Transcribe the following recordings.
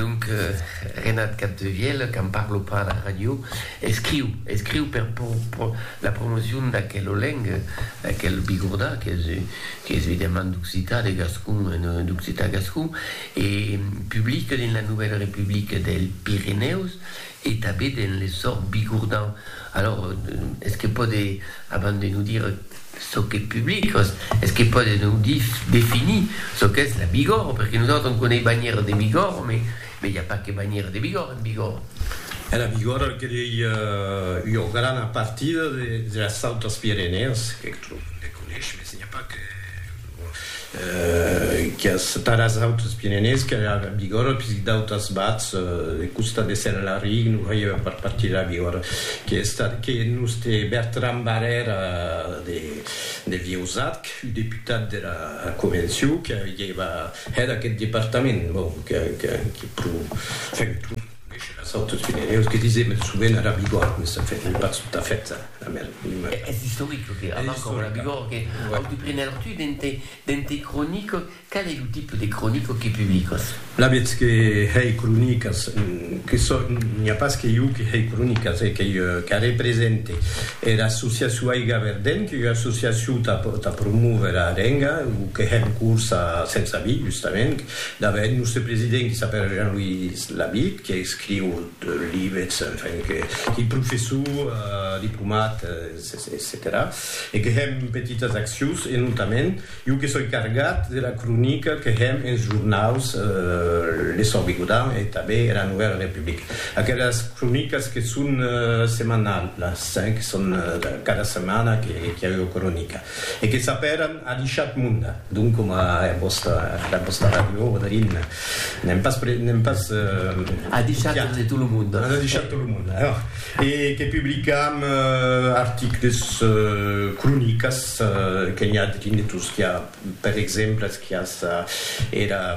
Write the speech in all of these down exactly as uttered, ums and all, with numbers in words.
Donc, euh, Renat Capdevielle, qui en parle pas à la radio, écrit, écrit pour, pour, pour la promotion d'aquel langue, d'aquel Bigorda, qui est, qui est évidemment d'Occità, de Gascon, d'Occità Gascon, et publie dans la Nouvelle République des Pyrénées et tabé dans les sorts Bigordan. Alors, est-ce que peut, avant de nous dire ce qu'est public, est-ce qu'il peut nous dire, définir ce qu'est la Bigorre? Parce que nous autres, on connaît bannière de Bigorre, mais il n'y a pas que bannière de Bigorre en Bigorre. E la Bigorre che è una grande partita delle Alto Pyrénées, che tu ne conosci, ma il n'y a pas que Uh, che sta las Altas Pyrénées che la Bigorre puis d'autres bats uh, custa de ser la rig nu aveva per partire la Bigorre che sta che nu ste Bertrand Barrera de de Vieusac deputat de la convention che aveva era che dipartiment bon che che che pro fait Alto Pyrénées che disait mais souvent la Bigorre mais ça fait pas tout à fait ça la merde c'est historique che avant comme la Bigorre che tu prenais alors tu dans tes dans tes chroniques quel est le type de chroniques qui publiques la bête que hey chroniques que so il n'y a pas que you que hey chroniques c'est que che représente et l'association Aiga Verden che è l'association ta ta promuovere la renga ou che è in corsa senza vie justamente dove il nostro presidente che s'appelle Jean-Louis Labitte che scrive livres enfin che qui professeur uh, diplomat etc e che hem petites actions e notamment io che sono cargat della cronica che hem in giornals uh, les Bigordan e també la Nouvelle République aquelles croniques che sono uh, semanales eh, che sono uh, cada setmana che che io cronica e che s'appellano a diciassette Munda dunque ma è vostra la vostra radio darin nem pas nem pas uh, a diciassette de tout le monde a diciassette le monde alors et che publicam uh, articles uh, croniques uh, che n'ha di tous che ha per esempio che ha era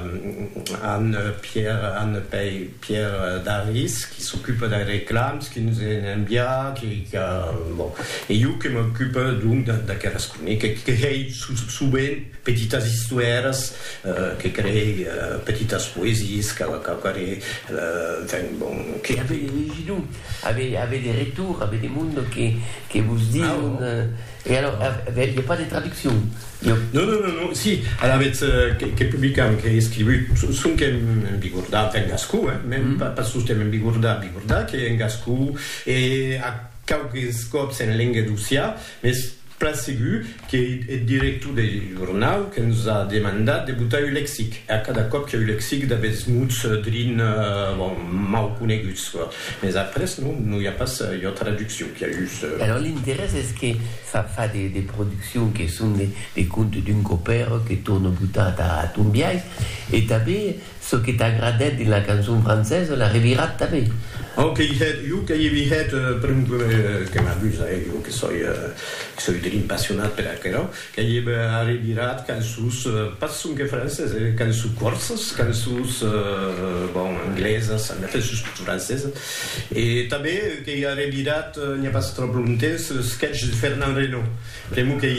Anne Pierre Anne Pierre Daris qui s'occupe des réclames qui nous aime bien qui bon et io che m'occupe donc de de quelle chronique che che souvent petites histoires uh, che crée uh, petites poésies che che enfin bon qui avait des régions avait avait des retours avait des mondes qui qui vous disent ah, bon. euh, et alors il n'y a pas de traduction non non non non si alors avec euh, che, che publicam che scrive sun che in Bigorda in Gascou eh même mm. pas pas solo in Bigorda Bigorda che in Gascou e a quelques scopes en langue d'Ussia mais Placigu, qui est directeur du journal, qui nous a demandé de buter un lexique. À cada cop qu'il y a un lexique, d'avait smuts, drin, bon, mal coneguts. Mais après, non, il n'y a pas de traduction qui a eu. Alors, l'intérêt, c'est que ça fait des, des productions qui sont des, des contes d'un copain qui tourne butat à Tombiaï. Et t'avais ce qui t'aggradait de la chanson française, la revirate t'avais. Ok, io che vi het per che mi avvisa io che so che sono impassionato per quello che io ha rivirat can sus passun che francese can su corsos can sus bon inglese ça me fait sus francese e també che ha rivirat ne pas troppo intenso sketch di Fernand Reynaud primo che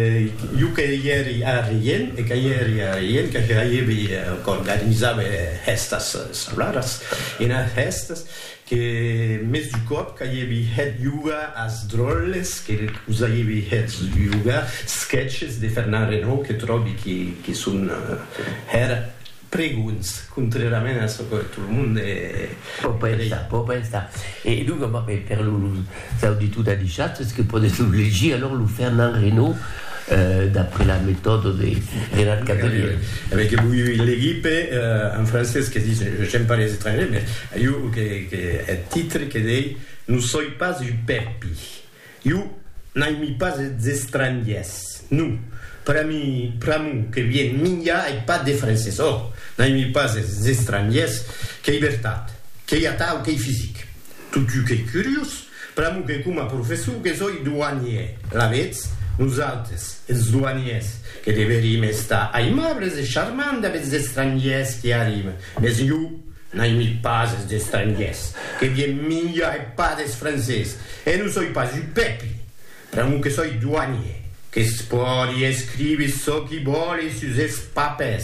io che ieri a Rien e che ieri a Rien che io organizzava estas solaras in estas che mes du cop che ievi het yoga as drolles che usa ievi het yoga sketches de Fernand Reynaud che trovi che che sun her preguns contrariamente a ce que tout le monde è può pensare può pensare e dunque ma per lui l'auditu da diciassette est-ce que potete leggere alors le Fernand Reynaud Euh, d'après la méthode de Renat Capdevielle. Avec l'équipe euh, en français qui dit j'aime pas les étrangers mais io che che è titre che dei nous soy pas du pepi io n'aimi pas des étrangers nous prami pramu che vien miglia e pas des français oh n'aimi pas des étrangers che libertà che atau che physique tu tu che curious pramu che come professor che soy douanier la vez nosaltres, els douaniers, que deveríem estar aimables e charmantes amb els estrangers que arriben. Mas jo n'aimi pas els estrangers, que vien millor e pas dels francesos. E non soy pas un pepi, però que soy douanier, que es pot escriure so qui vol sus els papers.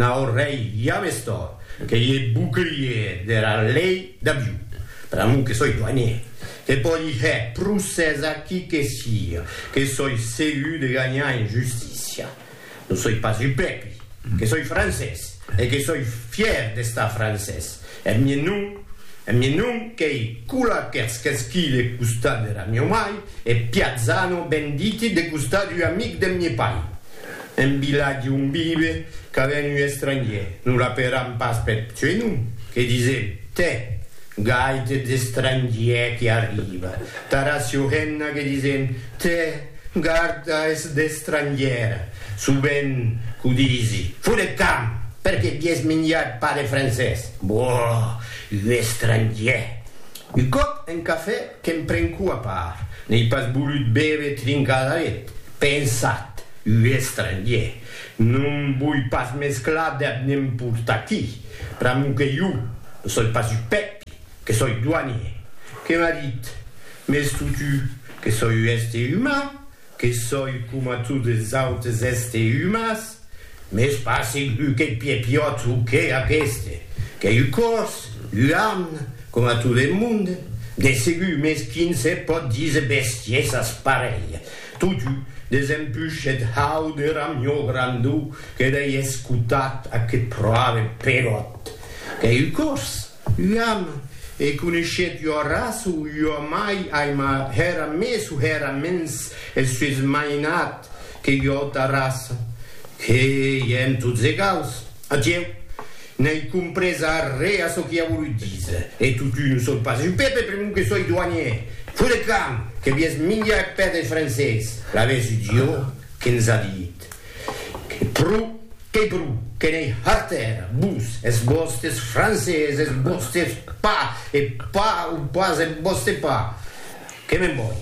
na o rei Yamestor, che è bouclier della lei da più, per me che sono douanier, che poi è processa chi che sia, che sono segu di gagnare in giustizia. Non sono pas superbi, che sono francese, e che sono fier di sta francese. E mio nome, e mio nome che è Cula Kerskeskile custa della mio mai, e Piazzano Benditi de custa di amico del mio pai. Un villaggio un bibe che venne straniero, non la peram pas per cioè non, che dice te, gaite de stranieri che arriva, Tarasio Henna che dice te, guarda es de straniera, su ben cudisi, fuori campo, perché dies migliaia pare francese, boh, è straniero. Il cop un caffè che mi prencu a par, nei pas volut bere trincadaret, pensate. Ue stranier, non vuoi pas mesclar de n'importa chi, pramu che io non sono pas un peppi, che sono douanier, che m'ha dit, mais tu che sono essere umano, che sono come tutte le altre esseri umani, mais pas sicuro che piepiotto che a queste, che il corso, l'anima, come tutto il mondo, de sicuro meschin se può dire bestie sa spareglia, tu des empuchet hauder a mio grandu che dei escutat a che prove perot che il cors iam e conoscet io rasu io mai ai ma era mesu era mens e suis mainat che io ta rasa che iem tu zegaus adieu nei compresa rea so che ha voluto dire e tu tu non so pas un pepe per che sono douanier fu le cam che vi è miglia e pede francese l'avessi Dio che ne ha detto che pru che pru che nei harter bus es bostes francese es bostes pa e pa un po' se boste pa che me vuoi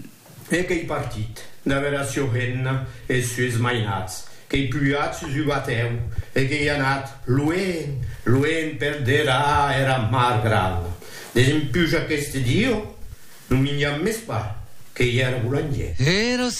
e che i partiti da verazio henna e sues mainats che i puiat su bateu e che i anat luen luen perderà era mar grano desempiuscia che ste Dio non mi ha messo pa che era boulanger.